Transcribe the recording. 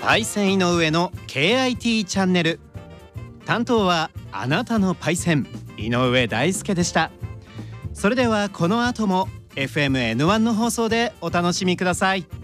パイセン井上の KIT チャンネル。担当はあなたのパイセン井上大輔でした。それではこの後も FM N1 の放送でお楽しみください。